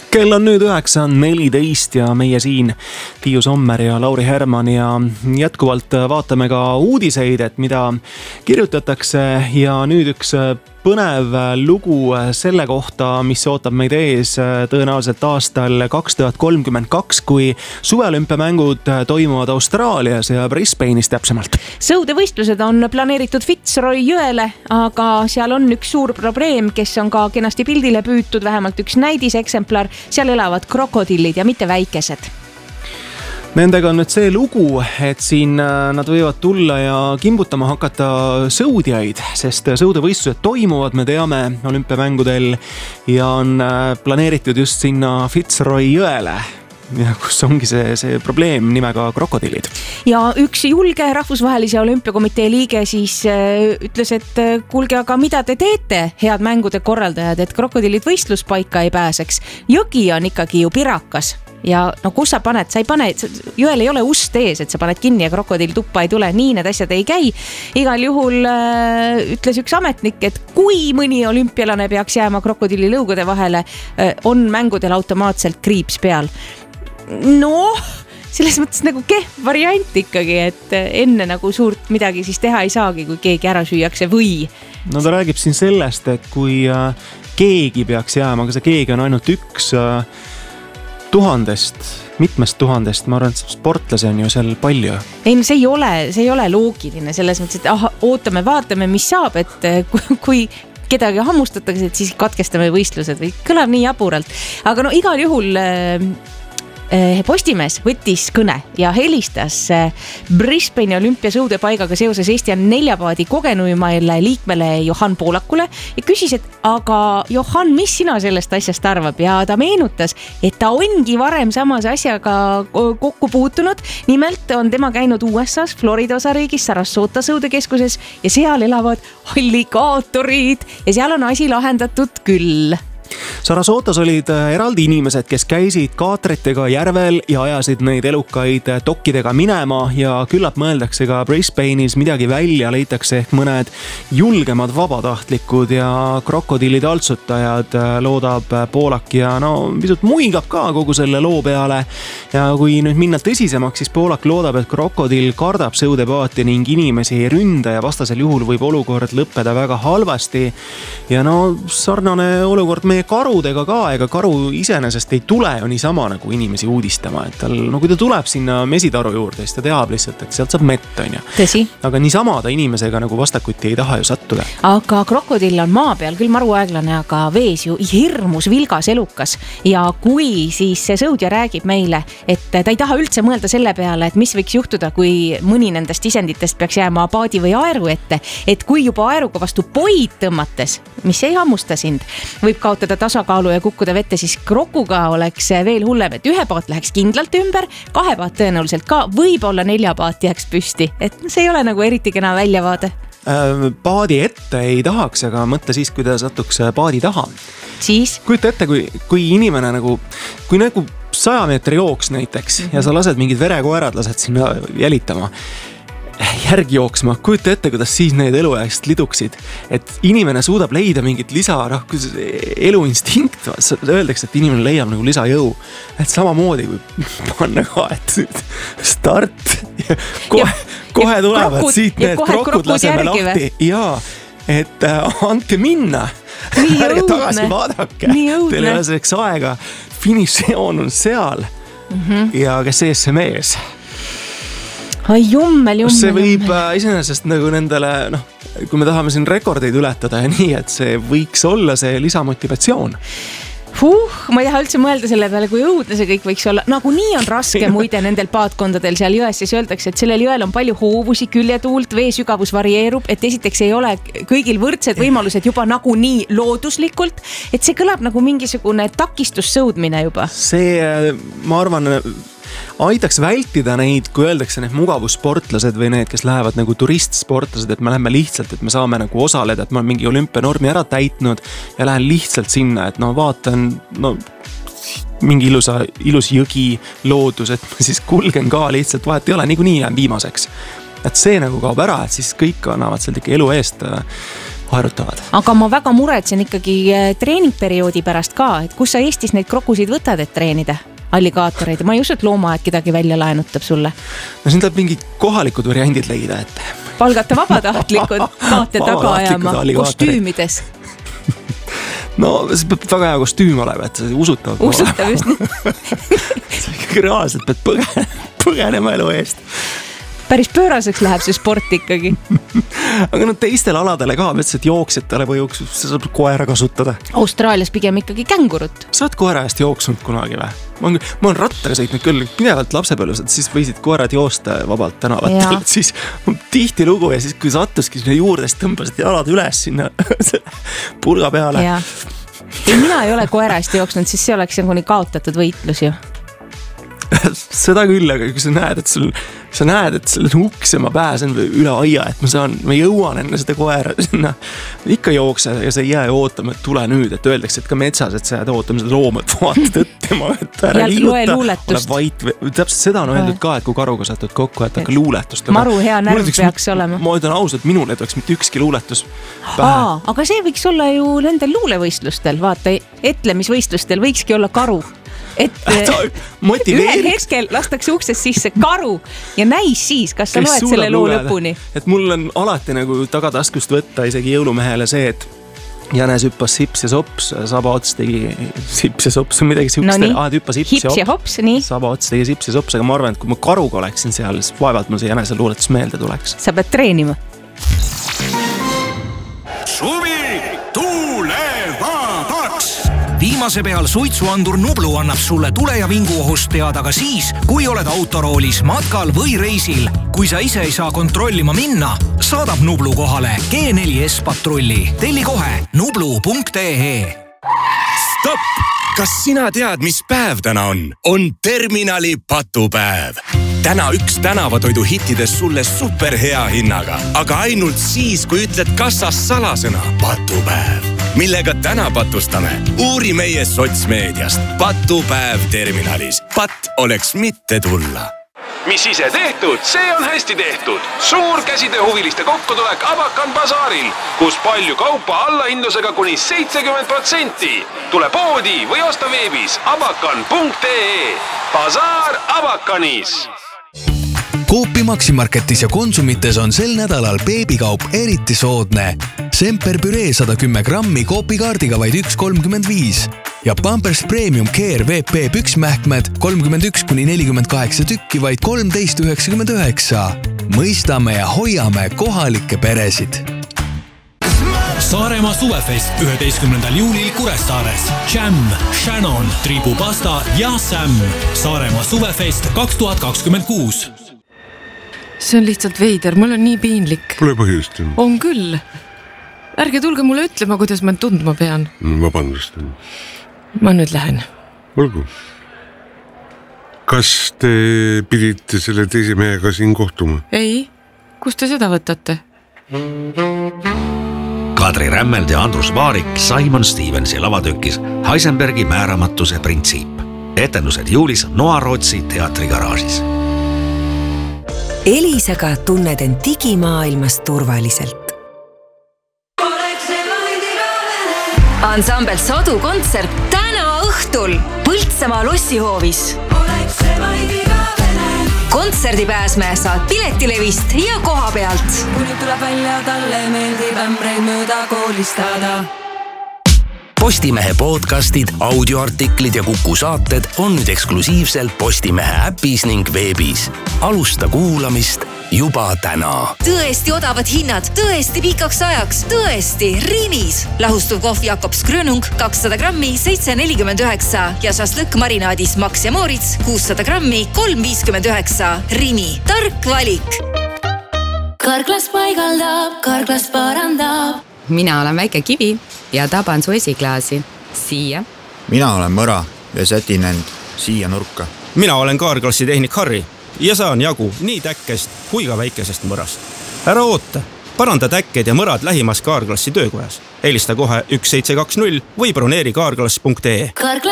Kell on nüüd 9:14 ja meie siin Tiiu Sommer ja Lauri Herman ja jätkuvalt vaatame ka uudiseid, et mida kirjutatakse ja nüüd üks põnev lugu selle kohta, mis ootab meid ees tõenäoliselt aastal 2032, kui suveolümpiamängud toimuvad Austraalias ja Brisbane'is täpsemalt. Sõudevõistlused on planeeritud Fitzroy jõele, aga seal on üks suur probleem, kes on ka kenasti pildile püütud, vähemalt üks näidiseksemplar. Seal elavad krokodillid ja mitte väikesed. Nendega on nüüd see lugu, et siin nad võivad tulla ja kimbutama hakata sõudjaid, sest sõudevõistlused toimuvad, me teame, olümpiamängudel ja on planeeritud just sinna Fitzroy jõele, kus ongi see probleem nimega krokodillid. Ja üks julge rahvusvahelise olümpiakomitee liige siis ütles, et kuulge, aga mida te teete, head mängude korraldajad, et krokodillid võistluspaika ei pääseks. Jõgi on ikkagi ju pirakas. Ja no kus sa paned, sa ei pane, jõel ei ole ust ees, et sa paned kinni ja krokodill tuppa ei tule, nii need asjad ei käi. Igal juhul ütles üks ametnik, et kui mõni olümpialane peaks jääma krokodilli lõugude vahele, on mängudel automaatselt kriips peal. No, selles mõttes nagu kehv variant ikkagi, et enne nagu suurt midagi siis teha ei saagi, kui keegi ära süüakse või. No ta räägib siin sellest, et kui keegi peaks jääma, aga see keegi on ainult üks mitmest tuhandest, ma arvan, et sportlasi on ju seal palju. Ei, no see ei ole loogiline selles mõttes, et ootame, vaatame, mis saab, et kui kedagi hammustatakse, et siis katkestame võistlused või kõlab nii jaburalt. Aga no igal juhul Postimees võttis kõne ja helistas Brisbane olümpiasõudepaigaga seoses Eesti neljapaadi kogenuimaile liikmele Johan Poolakule ja küsis, et aga Johan, mis sina sellest asjast arvab? Ja ta meenutas, et ta ongi varem samase asjaga kokku puutunud. Nimelt on tema käinud USA's, Florida osariigis, Sarasota sõudekeskuses ja seal elavad alligaatorid ja seal on asi lahendatud küll. Sarasotas olid eraldi inimesed, kes käisid kaatritega järvel ja ajasid neid elukaid tokkidega minema ja küllap mõeldakse ka Brisbane'is midagi välja, leitakse ehk mõned julgemad vabatahtlikud ja krokodillide altsutajad, loodab Poolak ja no pisut muigab ka kogu selle loo peale. Ja kui nüüd minna tõsisemaks, siis Poolak loodab, et krokodill kardab sõudepaati ning inimesi ei ründa ja vastasel juhul võib olukord lõppeda väga halvasti. Ja no sarnane olukord meie karudega ka, ega karu iseenesest ei tule ju niisama nagu inimesi uudistama, et tal, no kui ta tuleb sinna mesitaru juurde, siis ta teab lihtsalt, et sealt saab mett, on ju. Tõsi. Aga niisama ta inimesega nagu vastakuti ei taha ju sattuda. Aga krokodill on maa peal, küll maruaeglane, aga vees ju hirmus vilgas elukas. Ja kui siis see sõudja räägib meile, et ta ei taha üldse mõelda selle peale, et mis võiks juhtuda, kui mõni nendest isenditest peaks jääma paadi või aeru ette, et kui juba aeruga vastu poid tõmmates, mis ei hammusta sind, võib kaotada tasakaalu ja kukkuda vette, siis krokuga oleks veel hullem, et ühe paat läheks kindlalt ümber, 2 paat tõenäoliselt ka, võib-olla 4 paat jääks püsti, et see ei ole nagu eriti kena väljavaade. Paadi ette ei tahaks, aga mõtle siis, kui ta satuks paadi taha. Siis? Kujuta ette, kui inimene kui 100 meetri jooks näiteks ja sa lased mingid verekoerad, lased sinna jälitama, järgi jooksma, kujuta ette, kuidas siis need eluaegselt liduksid, et inimene suudab leida mingit eluinstinkt, öeldakse, et inimene leiab nagu lisajõu, et samamoodi kui panna ka, et start ja kohe tulevad siit need krokud laseme lahti ja et andke minna, ärge tagasi vaadake, teil ei ole selleks aega, finišijoon on seal ja kes ees see mees. Ai, jummel. See võib iseenesest nagu nendele, kui me tahame siin rekordeid ületada ja nii, et see võiks olla see lisamotivatsioon. Ma ei taha üldse mõelda selle peale, kui õudne see kõik võiks olla. Nagu nii on raske muide nendel paatkondadel seal jões, siis öeldakse, et sellel jõel on palju hoovusi, küljetuult, vee sügavus varieerub, et esiteks ei ole kõigil võrdsed võimalused juba nagu nii looduslikult, et see kõlab nagu mingisugune takistussõudmine juba. See, ma arvan, aitaks vältida neid, kui öeldakse need mugavussportlased või need, kes lähevad nagu turistsportlased, et me läheme lihtsalt, et me saame nagu osaleda, et ma olen mingi olümpianormi ära täitnud ja lähen lihtsalt sinna, et vaatan mingi ilus jõgi, loodus, et ma siis kulgen ka lihtsalt, vahet ei ole, niikuinii jään viimaseks. Et see nagu kaob ära, et siis kõik annavad sealt ikka elu eest haerutavad. Aga ma väga muretsen ikkagi treeningperioodi pärast ka, et kus sa Eestis neid krokusid võtad, et treenida? Alligaatoreid, ma ei usu, et loomaaed kedagi välja laenutab sulle. No siin tuleb mingid kohalikud variandid leida, et palgata vabatahtlikud kaate taga ajama kostüümides. No see peab väga hea kostüüm olema, et see usutav just nii. Sa ikkagi reaalselt pead põgenema elu eest. Päris pööraseks läheb see sport ikkagi. Aga no teistel aladele ka, mõtlesin, et jooksjatele või sa saab koera kasutada. Austraalias pigem ikkagi kängurut. Sa oled koera eest jooksnud kunagi või? Ma olen rattaga sõitnud küll pidevalt lapsepõlves, et siis võisid koerad joosta vabalt tänavatel. Siis tihti lugu ja siis kui sattuski sinna juurde, siis tõmbasid jalad üles sinna pulga peale. Ei, mina ei ole koera eest jooksnud, siis see oleks nagu nii kaotatud võitlus ju. Seda küll, aga kui sa näed, et sul on uks ja ma pääsen üle aia, et ma jõuan enne seda koera sinna. Ikka jookse ja sa ei jää ootama, et tule nüüd, et öeldakse, et ka metsas, et sa jääd ootama seda loomad, vaatad õttema, et ära liiguta, ole vait. Täpselt seda on öeldud ka, et kui karuga satud kokku, et hakka luuletust. Maru hea närv peaks olema. Ma ütlen ausalt, minul ei oleks mitte ükski luuletus pähe. Aga see võiks olla ju nendel luulevõistlustel, vaata, etlemisvõistlustel võikski olla karu. Et ühel hetkel lastakse uksest sisse karu ja näis siis, kas sa loed selle loo lõpuni. Et mul on alati nagu tagataskust võtta isegi jõulumehele see, et Jänes hüppas sips ja sops, Saba ots tegi sips ja sops, on midagi siukestel. Hüppas hips ja hops, nii. Saba ots tegi sips ja sops, aga ma arvan, et kui ma karuga oleksin seal, siis vaevalt mul see Jänese luuletus meelde tuleks. Sa pead treenima. Suvi tulevabaks! Viimase peal suitsuandur Nublu annab sulle tule ja vinguohust teada ka siis, kui oled autoroolis, matkal või reisil. Kui sa ise ei saa kontrollima minna, saadab Nublu kohale G4S patrulli. Telli kohe nublu.ee. Stopp! Kas sina tead, mis päev täna on? On Terminali patupäev. Täna üks tänavatoidu hittides sulle superhea hinnaga, aga ainult siis, kui ütled kassas salasõna patupäev. Millega täna patustame? Uuri meie sotsmeediast. Patupäev Terminalis. Pat oleks mitte tulla. Mis ise tehtud, see on hästi tehtud. Suur käsitööhuviliste kokkutulek Abakan basaaril, kus palju kaupa allahindlusega kuni 70%. Tule poodi või osta veebis abakan.ee. Basaar Abakanis. Coopi Maximarketis ja Konsumites on sel nädalal beebikaup eriti soodne. Semper püree 110 grammi Coopi kaardiga vaid 1,35 ja Pampers Premium Care VP püksmähkmed 31-48 tükki vaid 13,99. Mõistame ja hoiame kohalikke peresid. Saaremaa suvefest 11. juulil Kuressaares. Jam, Shannon, Tribu Pasta ja Sam. Saaremaa suvefest 2026. See on lihtsalt veider, mul on nii piinlik. Pole põhjust. On küll. Ärge tulge mulle ütlema, kuidas ma tundma pean. Vabandust. Ma nüüd lähen. Olgu. Kas te pidite selle teise mehega siin kohtuma? Ei, kus te seda võtate? Kadri Rämmeld ja Andrus Vaarik Simon Stevensi lavatökis Heisenbergi määramatuse printsiip. Etendused juulis Noa Rootsi teatrigaraažis. Elisaga tunned end digimaailmas turvaliselt. Ansambel Sodu kontsert täna õhtul Põltsamaa lossihoovis. Kontserdipääsme saad piletilevist ja koha pealt. Kuni tuleb välja, talle meeldib ämbreid mööda koolistada. Postimehe podcastid, audioartiklid ja Kuku saated on nüüd eksklusiivselt Postimehe äpis ning veebis. Alusta kuulamist juba täna. Tõesti odavad hinnad, tõesti pikaks ajaks, tõesti Rimis. Lahustuv kohv Jakobs Grönung 200 grammi 7,49 ja šašlõkk marinaadis Max ja Moritz 600 grammi 3,59. Rimi, tark valik. Karglas paigaldab, karglas parandab. Mina olen väike kivi ja taban su esiklaasi. Siia. Mina olen mõra ja sätin end siia nurka. Mina olen Kaarklassi tehnik Harri ja saan jagu nii täkkest kui ka väikesest mõrast. Ära oota, paranda täkked ja mõrad lähimas Kaarklassi töökojas. Helista kohe 1720 või broneeri kaarklass.ee.